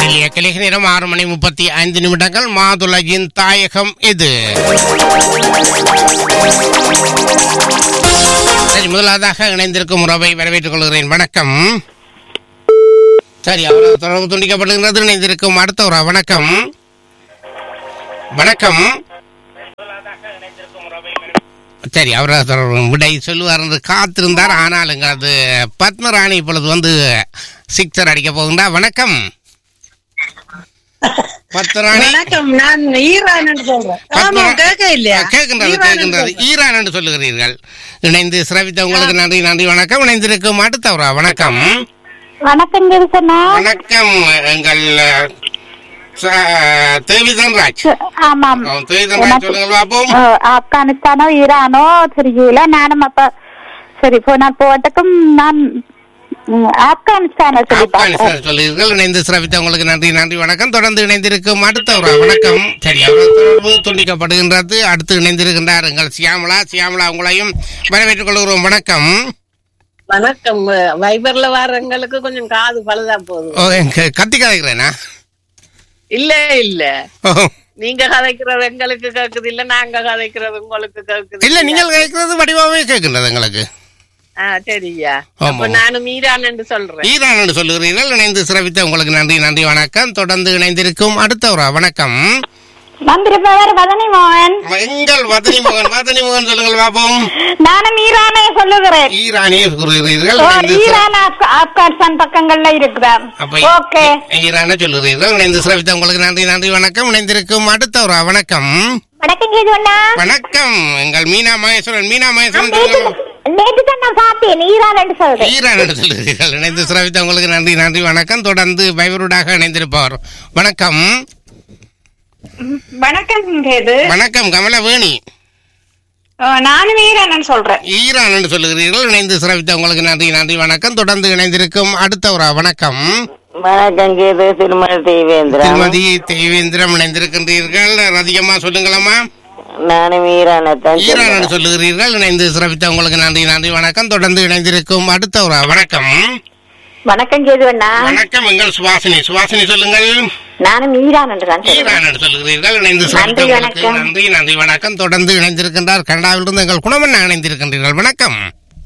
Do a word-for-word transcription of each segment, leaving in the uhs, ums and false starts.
ஆஸ்திரேலிய கிழக்கு நேரம் ஆறு மணி முப்பத்தி ஐந்து நிமிடங்கள். மாதுளையின் தாயகம் இது. சரி, முதலாவதாக இணைந்திருக்கும் உறவை வரவேற்றுக் கொள்கிறேன். வணக்கம். சரி, அவரது தொடர்பு துண்டிக்கப்படுகிறது. இணைந்திருக்கும் அடுத்த உறவு. வணக்கம். வணக்கம். சரி, அவரது தொடர்பு விடை சொல்லுவார் என்று காத்திருந்தார். ஆனால் எங்களது பத்மராணி இப்பொழுது வந்து சிக்ஸர் அடிக்க போகின்றா. வணக்கம் பத்மராணி. நான் ஈரான் கேட்கின்றது கேட்கின்றது ஈரான் என்று சொல்லுகிறீர்கள். இணைந்து சிரவித்த உங்களுக்கு நன்றி நன்றி. வணக்கம். இணைந்திருக்கும் அடுத்தவரா. வணக்கம். வணக்கம் வணக்கம். எங்கள் தேவிதன் ராஜ். ஆமாம், தேவிதன் ராஜ் சொல்லுங்கள் பாப்போம். ஆப்கானிஸ்தானோ ஈரானோ தெரியல. நானும் அப்ப சரி போனால் போவதற்கும் நான் ஆப்கானிஸ்தான சொல்லுங்கள். இணைந்து சிரவித்த உங்களுக்கு நன்றி நன்றி. வணக்கம். தொடர்ந்து இணைந்திருக்கும் அடுத்தவரா. வணக்கம். சரி, அவரது தொடர்பு துண்டிக்கப்படுகின்றது. அடுத்து இணைந்திருக்கின்றார் எங்கள் சியாமலா. சியாமலா, உங்களையும் வரவேற்றுக் கொள்கிறோம். வணக்கம். வணக்கம். வைபர்ல வாரங்களுக்கு கொஞ்சம் காது பழுதா போகுது. கத்தி கதைக்கிறேனா? இல்ல இல்ல, நீங்க கதைக்கிறது எங்களுக்கு கேக்குது இல்ல, நாங்க கதைக்கிறது உங்களுக்கு கேக்குது இல்ல. நீங்கள் கதைக்கிறது வடிவாவே கேட்கின்றது எங்களுக்கு. சரியா, அப்ப நானும் ஈரான் என்று சொல்றேன். ஈரான் என்று சொல்லுகிறீர்கள். இணைந்து சிரவித்த உங்களுக்கு நன்றி நன்றி. வணக்கம். தொடர்ந்து இணைந்திருக்கும் அடுத்தவரா. வணக்கம். வந்திருப்பவர் வதனி மோகன். எங்கள் வதனி மோகன். வதனி மோகன் சொல்லுங்கள் பாப்போம். நானும் ஈரானே சொல்லுகிறேன். ஈரானே சொல்லுகிறீர்கள். ஈரான் ஆப்கானிஸ்தான் பக்கங்கள்ல இருக்கிறார். ஓகே, ஈரானே சொல்லுகிறீர்கள். இணைந்து சிரவித்த உங்களுக்கு நன்றி நன்றி. வணக்கம். இணைந்திருக்கும் அடுத்தவரா. வணக்கம். வணக்கம் கேதுவண்ணா. வணக்கம். எங்கள் மீனா மகேஸ்வரன். மீனா மகேஸ்வரன் நேற்று தான் நான் பார்த்தேன். ஈரான் என்று சொல்றேன். ஈரான் என்று சொல்லுகிறீர்கள். இணைந்து சிரவித்த உங்களுக்கு நன்றி நன்றி. வணக்கம். தொடர்ந்து பைவருடாக இணைந்திருப்பவர். வணக்கம். வணக்கம் கேது. வணக்கம் கமலவேணி. நானும் ஈரான் சொல்றேன். ஈரான் என்று சொல்லுகிறீர்கள். இணைந்து சிரவித்த உங்களுக்கு நன்றி நன்றி. வணக்கம். தொடர்ந்து இணைந்திருக்கும் அடுத்தவரா. வணக்கம். வணக்கம் கேது. திருமதி தேவேந்திரம். திருமதி தேவேந்திரம் இணைந்திருக்கின்றீர்கள். அதிகமா சொல்லுங்களம்மா. நானும் ஈரான் ஈரான் சொல்லுகிறீர்கள். இணைந்து சிரவித்த உங்களுக்கு நன்றி நன்றி. வணக்கம். தொடர்ந்து இணைந்திருக்கும் அடுத்தவரா. வணக்கம். வணக்கம் கேதுவண்ணா. வணக்கம். எங்கள் சுவாசினி. சுவாசினி சொல்லுங்கள். நானும் ஈரான் என்று ஈரான் என்று சொல்லுகிறீர்கள். இணைந்து சிரவித்த உங்களுக்கு நன்றி நன்றி. வணக்கம். தொடர்ந்து இணைந்திருக்கின்றார் கனடாவிலிருந்து எங்கள் குணமண்ணா இணைந்திருக்கின்றீர்கள். வணக்கம்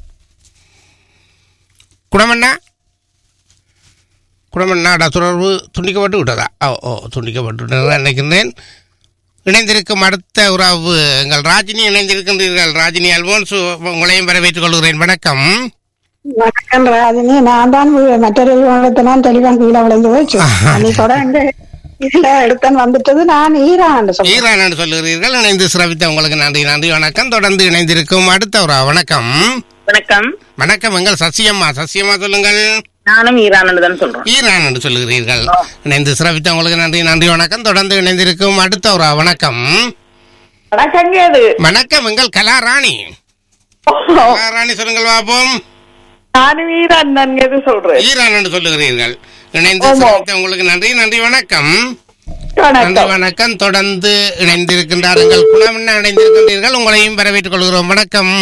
குணமண்ணா. குணமண்ணாடா தொடர்பு துண்டிக்கப்பட்டு விட்டதா? ஓ ஓ துண்டிக்கப்பட்டு விட்டதா நினைக்கின்றேன். இணைந்திருக்கும் அடுத்த உறவு எங்கள் ராஜினி இணைந்திருக்கின்றீர்கள். ராஜினி அல்போன்ஸ், உங்களையும் வரவேற்றுக் கொள்கிறேன். வணக்கம். வணக்கம் ராஜினி. நான் தான் மற்றொரு நான் தெளிவான் கீழே விளைந்து போச்சு. எடுத்தன் வந்துட்டது. நான் ஈரான் ஈரான் சொல்லுகிறீர்கள். இணைந்து சிரவித்த உங்களுக்கு நன்றி நன்றி. வணக்கம். தொடர்ந்து இணைந்திருக்கும் அடுத்த உறவு. வணக்கம். வணக்கம். வணக்கம். எங்கள் சசியம்மா. சசியம்மா சொல்லுங்கள். நானும் ஈரான் தான் சொல்றேன். ஈரான் என்று சொல்லுகிறீர்கள். இணைந்து சிரவித்த உங்களுக்கு நன்றி நன்றி. வணக்கம். தொடர்ந்து இணைந்திருக்கும் அடுத்த உறவு. வணக்கம். வணக்கம். வணக்கம். எங்கள் கலாராணி. கலாராணி சொல்லுங்கள் பாப்போம். நானும் ஈரான் தான் சொல்றேன். ஈரான் என்று சொல்லுகிறீர்கள். இணைந்து சிரவித்த உங்களுக்கு நன்றி நன்றி. வணக்கம். நன்றி. வணக்கம். தொடர்ந்து இணைந்திருக்கின்றார் எங்கள் குணமண்ணா இணைந்திருக்கின்றீர்கள். உங்களையும் வரவேற்றுக் கொள்கிறோம். வணக்கம்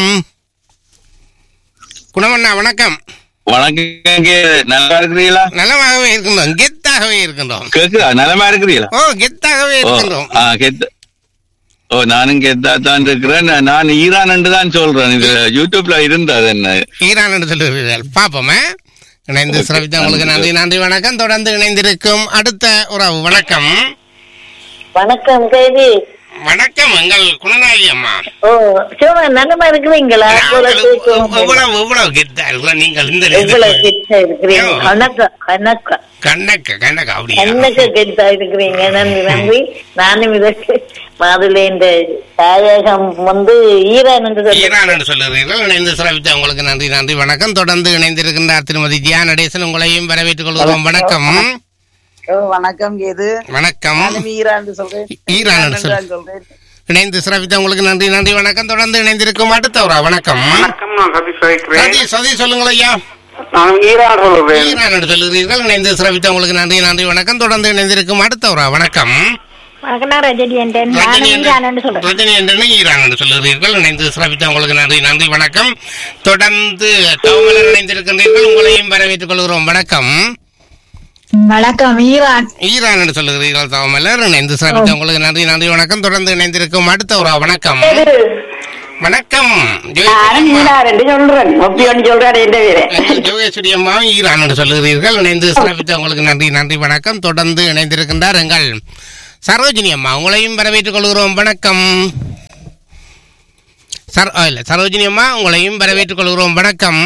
குணமண்ணா. வணக்கம். வணக்கம். நல்லா இருக்கிறீங்களா? நலமாகவே இருக்கின்றோம். கெத்தாகவே இருக்கின்றோம். கேக்குதா? நலமா இருக்கிறீங்களா? ஓ, கெத்தாகவே இருக்கின்றோம். ஓ, நானும் கெத்தா தான் இருக்கிறேன். நான் ஈரான் என்று தான் சொல்றேன். இது யூடியூப்ல இருந்தது. என்ன ஈரான் என்று சொல்லுவீர்கள். பாப்போமே. இணைந்து சிரவித்த உங்களுக்கு நன்றி நன்றி. வணக்கம். தொடர்ந்து இணைந்திருக்கும் அடுத்த உறவு. வணக்கம். வணக்கம் கேதி. வணக்கம். எங்கள் குணநாயகி அம்மா. ஓ, சிவா நல்லமா இருக்கிறீங்களா? எவ்வளவு எவ்வளவு கெத்தா இருக்கிற நீங்கள் இந்த கண்ணக்க கண்ணக்க அப்படியா கண்ணக்க கெத்தா இருக்கிறீங்க. நன்றி நன்றி. நானும் இதற்கு மாதுளை தாயகம் வந்து ஈரான் என்று ஈரான் என்று சொல்லுகிறீர்கள். இணைந்து சிரவித்த உங்களுக்கு நன்றி நன்றி. வணக்கம். தொடர்ந்து இணைந்திருக்கின்றார் திருமதி ஜியா நடேசன். உங்களையும் வரவேற்றுக் கொள்கிறோம். வணக்கம். வணக்கம் கேது. வணக்கம். ஈரான் சொல்றேன். ஈரான் சொல்றேன். இணைந்து சிரவித்த உங்களுக்கு நன்றி நன்றி. வணக்கம். தொடர்ந்து இணைந்திருக்கும் அடுத்தவரா. வணக்கம். வணக்கம். நான் சதீஷ் சதி சொல்லுங்கள் ஐயா. நான் ஈரான் சொல்றேன். ஈரான் என்று சொல்லுகிறீர்கள். இணைந்து சிரவித்த உங்களுக்கு நன்றி நன்றி. வணக்கம். தொடர்ந்து இணைந்திருக்கும் அடுத்தவரா. வணக்கம். ரஜினி என்று ஈரான் என்று சொல்லுகிறீர்கள். இணைந்து சிரவித்த உங்களுக்கு நன்றி நன்றி. வணக்கம். தொடர்ந்து தவமலர் இணைந்திருக்கின்றீர்கள். உங்களையும் வரவேற்றுக் கொள்கிறோம். வணக்கம். வணக்கம் ஈரான். ஈரான் என்று சொல்லுகிறீர்கள் தவமலர். இணைந்து சிறப்பித்த உங்களுக்கு நன்றி நன்றி வணக்கம். தொடர்ந்து இணைந்திருக்கும் அடுத்த ஒரு வணக்கம். வணக்கம் ஜோகேஸ்வரி அம்மா ஈரான் என்று சொல்லுகிறீர்கள். இணைந்து சிறப்பித்த உங்களுக்கு நன்றி நன்றி வணக்கம். தொடர்ந்து இணைந்திருக்கின்றார் எங்கள் சரோஜினி அம்மா, உங்களையும் வரவேற்றுக் கொள்கிறோம். வணக்கம். சர் இல்ல சரோஜினி அம்மா, உங்களையும் வரவேற்றுக் கொள்கிறோம். வணக்கம்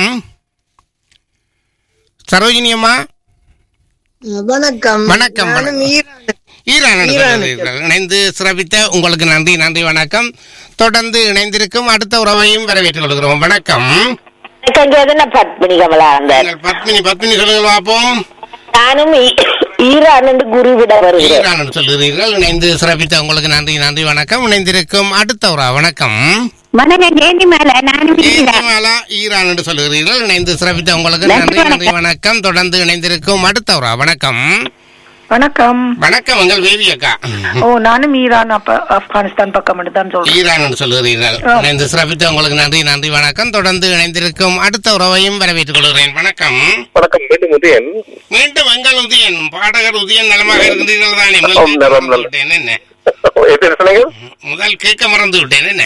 சரோஜினி அம்மா. வணக்கம். வணக்கம். ஈரான் இணைந்து சிறப்பித்த உங்களுக்கு நன்றி நன்றி வணக்கம். தொடர்ந்து இணைந்திருக்கும் அடுத்த உறவையும் வரவேற்றுக் கொள்கிறோம். வணக்கம். பத்மினி கமலா. பத்மினி பத்மினி சொல்லுங்கள் பார்ப்போம். நானும் ஈரான் என்று குருவிட வருகிறேன். ஈரான் என்று சொல்லுகிறீர்கள். இணைந்து சிறப்பித்த உங்களுக்கு நன்றி நன்றி வணக்கம். இணைந்திருக்கும் அடுத்த உறா வணக்கம். வணக்கம் ஜெயந்திமாலா. நானும் ஜெயந்திமாலா ஈரான் என்று சொல்லுகிறீர்கள். இணைந்து சிறப்பித்த உங்களுக்கு நன்றி நன்றி வணக்கம். தொடர்ந்து இணைந்திருக்கும் அடுத்த உறா வணக்கம். வணக்கம். வணக்கம் எங்கள் வேவி அக்கா. ஓ நானும் ஈரான் அப்ப ஆப்கானிஸ்தான் பக்கம் தான் சொல்றேன். ஈரான் என்று சொல்லுகிறீர்கள். இணைந்து சிறப்பித்த உங்களுக்கு நன்றி நன்றி வணக்கம். தொடர்ந்து இணைந்திருக்கும் அடுத்த உறவையும் வரவேற்றுக் கொள்கிறேன். வணக்கம். வணக்கம். மீண்டும் உதயன். மீண்டும் எங்கள் உதயன் பாடகர் உதயன் நலமாக இருக்கின்றீர்கள் தானே? என்ன முதல் கேட்க மறந்து விட்டேன். என்ன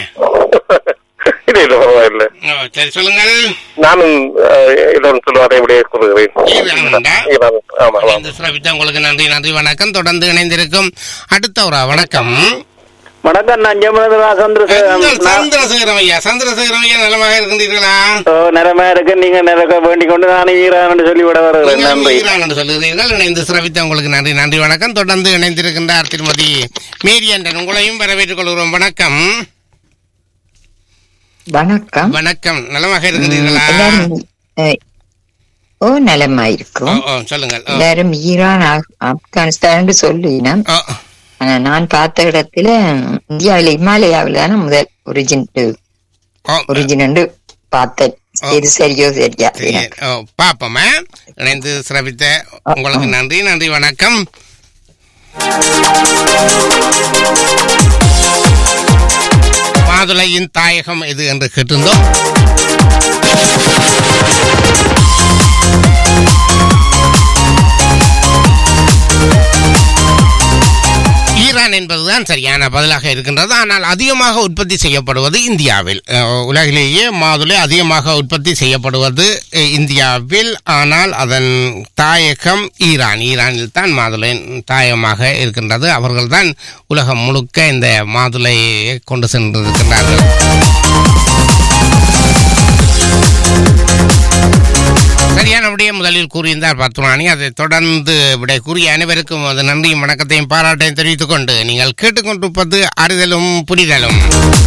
சரி சொல்லுங்கள். நானும் சொல்லுவாரை உங்களுக்கு நன்றி நன்றி வணக்கம். தொடர்ந்து இணைந்திருக்கும் அடுத்த ஒரு வணக்கம். வணக்கம். நான் சந்திரசேகரம் ஐயா. சந்திரசேகரம் ஐயா நலமாக இருக்கின்றீர்களா? நலமா இருக்கு. நீங்க நிலக்க வேண்டிக் கொண்டு நான் ஈரான் சொல்லிவிட வருகிறேன். ஈரான் என்று சொல்லுகிறீர்கள். இணைந்து சிறப்பித்த உங்களுக்கு நன்றி நன்றி வணக்கம். தொடர்ந்து இணைந்திருக்கின்றார் திருமதி மேரியண்டன், உங்களையும் வரவேற்றுக் கொள்கிறோம். வணக்கம். வணக்கம். வணக்கம். நலமாக இருக்கின்றீர்களா? ஓ நலமாயிருக்கும். சொல்லுங்கள். எல்லாரும் ஈரான் ஆப்கானிஸ்தான் சொல்லினோம். நான் பார்த்த இடத்துல இந்தியாவில இமாலயாவில தானே முதல் ஒரிஜின் ஒரிஜின் பார்த்தேன். இது சரியோ சரியா பாப்போமா? இணைந்து சிறப்பித்த உங்களுக்கு நன்றி நன்றி வணக்கம். மாதுளையின் தாயகம் எது என்று கேட்டிருந்தோம். ஈரான் என்பதுதான் சரியான பதிலாக இருக்கின்றது. ஆனால் அதிகமாக உற்பத்தி செய்யப்படுவது இந்தியாவில். உலகிலேயே மாதுளை அதிகமாக உற்பத்தி செய்யப்படுவது இந்தியாவில். ஆனால் அதன் தாயகம் ஈரான். ஈரானில் தான் மாதுளை தாயகமாக இருக்கின்றது. அவர்கள் தான் உலகம் முழுக்க இந்த மாதுளையை கொண்டு சென்றிருக்கின்றார்கள். சரியான விடைய முதலில் கூறியிருந்தார் பத்மராணி. அதை தொடர்ந்து விடை கூறிய அனைவருக்கும் அது நன்றியும் வணக்கத்தையும் பாராட்டையும் தெரிவித்துக் கொண்டு நீங்கள் கேட்டுக்கொண்டிருப்பது அறிதலும் புரிதலும்.